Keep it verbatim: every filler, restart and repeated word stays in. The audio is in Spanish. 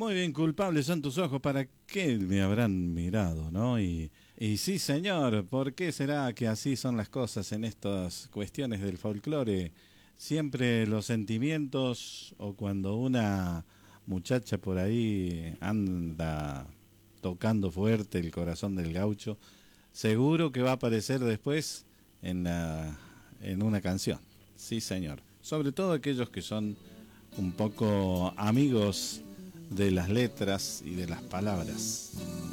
Muy bien, culpables son tus ojos, ¿para qué me habrán mirado, no? Y, y sí, señor, ¿por qué será que así son las cosas en estas cuestiones del folclore? Siempre los sentimientos, o cuando una muchacha por ahí anda tocando fuerte el corazón del gaucho, seguro que va a aparecer después en, la, en una canción. Sí, señor. Sobre todo aquellos que son un poco amigos de las letras y de las palabras.